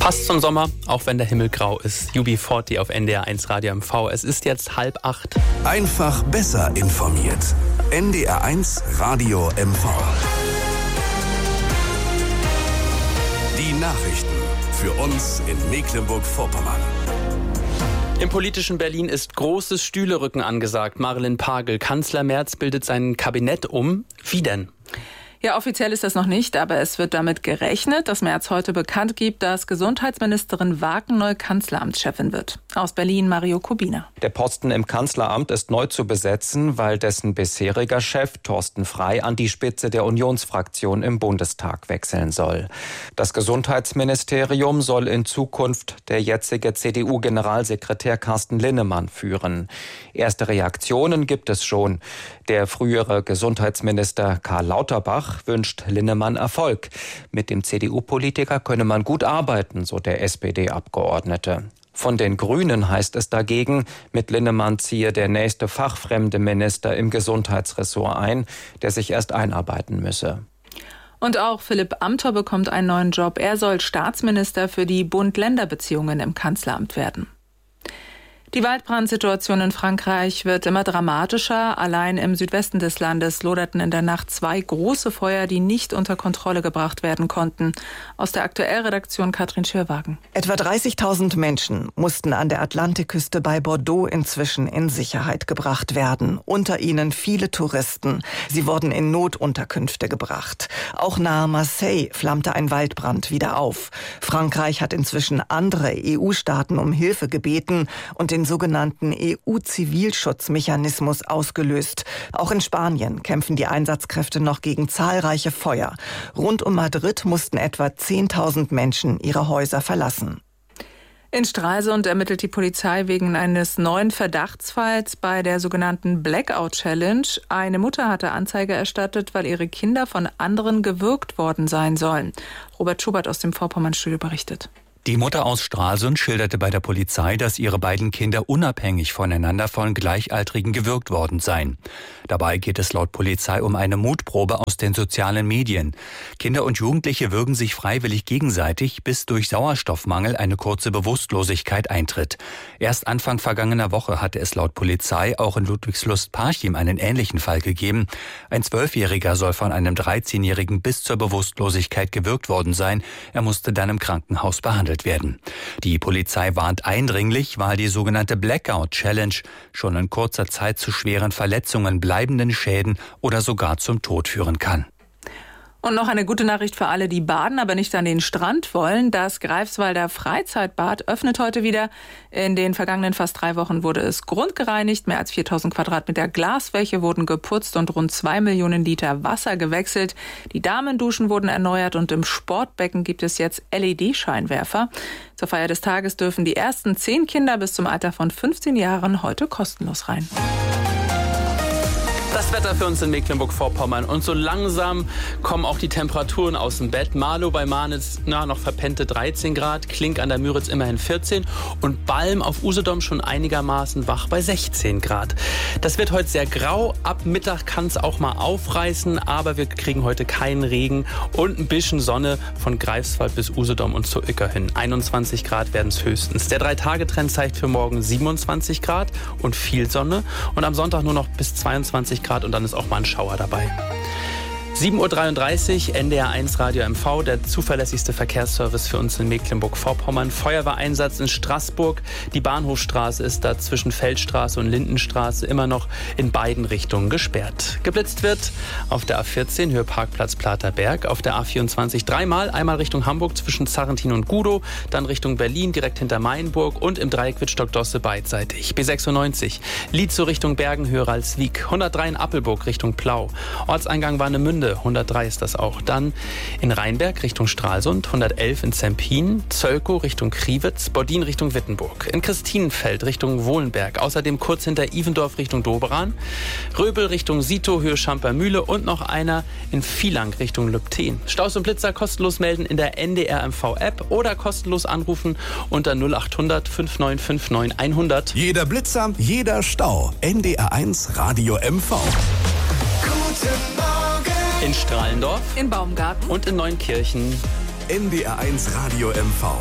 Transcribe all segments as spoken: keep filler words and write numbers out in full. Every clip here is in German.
Passt zum Sommer, auch wenn der Himmel grau ist. U B vierzig auf N D R eins Radio M V. Es ist jetzt halb acht. Einfach besser informiert. N D R eins Radio M V. Die Nachrichten für uns in Mecklenburg-Vorpommern. Im politischen Berlin ist großes Stühlerücken angesagt. Marilyn Pagel, Kanzler Merz bildet sein Kabinett um. Wie denn? Ja, offiziell ist das noch nicht, aber es wird damit gerechnet, dass Merz heute bekannt gibt, dass Gesundheitsministerin Wagen neu Kanzleramtschefin wird. Aus Berlin Mario Kubina. Der Posten im Kanzleramt ist neu zu besetzen, weil dessen bisheriger Chef Thorsten Frey an die Spitze der Unionsfraktion im Bundestag wechseln soll. Das Gesundheitsministerium soll in Zukunft der jetzige C D U-Generalsekretär Carsten Linnemann führen. Erste Reaktionen gibt es schon. Der frühere Gesundheitsminister Karl Lauterbach wünscht Linnemann Erfolg. Mit dem C D U-Politiker könne man gut arbeiten, so der S P D-Abgeordnete. Von den Grünen heißt es dagegen, mit Linnemann ziehe der nächste fachfremde Minister im Gesundheitsressort ein, der sich erst einarbeiten müsse. Und auch Philipp Amthor bekommt einen neuen Job. Er soll Staatsminister für die Bund-Länder-Beziehungen im Kanzleramt werden. Die Waldbrandsituation in Frankreich wird immer dramatischer. Allein im Südwesten des Landes loderten in der Nacht zwei große Feuer, die nicht unter Kontrolle gebracht werden konnten. Aus der Aktuellredaktion Katrin Schürwagen. Etwa dreißigtausend Menschen mussten an der Atlantikküste bei Bordeaux inzwischen in Sicherheit gebracht werden. Unter ihnen viele Touristen. Sie wurden in Notunterkünfte gebracht. Auch nahe Marseille flammte ein Waldbrand wieder auf. Frankreich hat inzwischen andere E U-Staaten um Hilfe gebeten und den den sogenannten E U-Zivilschutzmechanismus ausgelöst. Auch in Spanien kämpfen die Einsatzkräfte noch gegen zahlreiche Feuer. Rund um Madrid mussten etwa zehntausend Menschen ihre Häuser verlassen. In Stralsund ermittelt die Polizei wegen eines neuen Verdachtsfalls bei der sogenannten Blackout Challenge. Eine Mutter hatte Anzeige erstattet, weil ihre Kinder von anderen gewürgt worden sein sollen. Robert Schubert aus dem Vorpommernstudio berichtet. Die Mutter aus Stralsund schilderte bei der Polizei, dass ihre beiden Kinder unabhängig voneinander von Gleichaltrigen gewürgt worden seien. Dabei geht es laut Polizei um eine Mutprobe aus den sozialen Medien. Kinder und Jugendliche würgen sich freiwillig gegenseitig, bis durch Sauerstoffmangel eine kurze Bewusstlosigkeit eintritt. Erst Anfang vergangener Woche hatte es laut Polizei auch in Ludwigslust-Parchim einen ähnlichen Fall gegeben. Ein Zwölfjähriger soll von einem dreizehnjährigen bis zur Bewusstlosigkeit gewürgt worden sein. Er musste dann im Krankenhaus behandelt werden. Die Polizei warnt eindringlich, weil die sogenannte Blackout Challenge schon in kurzer Zeit zu schweren Verletzungen, bleibenden Schäden oder sogar zum Tod führen kann. Und noch eine gute Nachricht für alle, die baden, aber nicht an den Strand wollen. Das Greifswalder Freizeitbad öffnet heute wieder. In den vergangenen fast drei Wochen wurde es grundgereinigt. Mehr als viertausend Quadratmeter Glasfläche wurden geputzt und rund zwei Millionen Liter Wasser gewechselt. Die Damenduschen wurden erneuert und im Sportbecken gibt es jetzt L E D-Scheinwerfer. Zur Feier des Tages dürfen die ersten zehn Kinder bis zum Alter von fünfzehn Jahren heute kostenlos rein. Das Wetter für uns in Mecklenburg-Vorpommern. Und so langsam kommen auch die Temperaturen aus dem Bett. Marlow bei Marnitz na, noch verpennte dreizehn Grad, Klink an der Müritz immerhin vierzehn und Balm auf Usedom schon einigermaßen wach bei sechzehn Grad. Das wird heute sehr grau. Ab Mittag kann es auch mal aufreißen, aber wir kriegen heute keinen Regen und ein bisschen Sonne von Greifswald bis Usedom und zu Uecker hin. einundzwanzig Grad werden es höchstens. Der Drei-Tage-Trend zeigt für morgen siebenundzwanzig Grad und viel Sonne und am Sonntag nur noch bis zweiundzwanzig Grad und dann ist auch mal ein Schauer dabei. sieben Uhr dreiunddreißig, N D R eins Radio M V, der zuverlässigste Verkehrsservice für uns in Mecklenburg-Vorpommern. Feuerwehreinsatz in Straßburg. Die Bahnhofstraße ist da zwischen Feldstraße und Lindenstraße immer noch in beiden Richtungen gesperrt. Geblitzt wird auf der A vierzehn, Höhe Parkplatz Platerberg, auf der A vierundzwanzig dreimal, einmal Richtung Hamburg zwischen Zarrentin und Gudow, dann Richtung Berlin direkt hinter Mainburg und im Dreieck Wittstock-Dosse beidseitig. B sechsundneunzig, Lietzow Richtung Bergen, Höhe Ralswiek, hundertdrei in Appelburg Richtung Plau, Ortseingang Warnemünde, hundertdrei ist das auch. Dann in Rheinberg Richtung Stralsund, hundertelf in Zempin, Zölkow Richtung Kriwitz, Bodin Richtung Wittenburg, in Christinenfeld Richtung Wohlenberg, außerdem kurz hinter Ivendorf Richtung Doberan, Röbel Richtung Sito, Höhe Schampermühle und noch einer in Vielang Richtung Lübten. Staus und Blitzer kostenlos melden in der N D R M V App oder kostenlos anrufen unter null achthundert fünf neun fünf neun hundert. Jeder Blitzer, jeder Stau. N D R eins Radio M V. Guten Morgen. In Strahlendorf, in Baumgarten und in Neunkirchen. N D R eins Radio M V.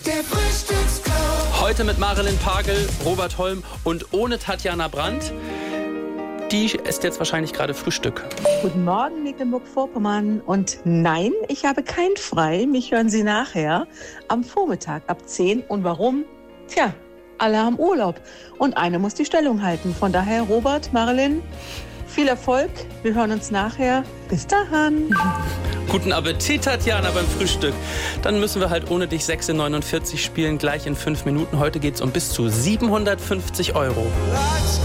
Der Frühstücksclub. Heute mit Marilyn Pagel, Robert Holm und ohne Tatjana Brandt. Die isst jetzt wahrscheinlich gerade Frühstück. Guten Morgen, Mecklenburg-Vorpommern. Und nein, ich habe kein Frei. Mich hören Sie nachher am Vormittag ab zehn. Und warum? Tja, alle haben Urlaub. Und eine muss die Stellung halten. Von daher, Robert, Marilyn, viel Erfolg. Wir hören uns nachher. Bis dahin. Guten Appetit, Tatjana, beim Frühstück. Dann müssen wir halt ohne dich sechs in neunundvierzig spielen, gleich in fünf Minuten. Heute geht's um bis zu siebenhundertfünfzig Euro. Let's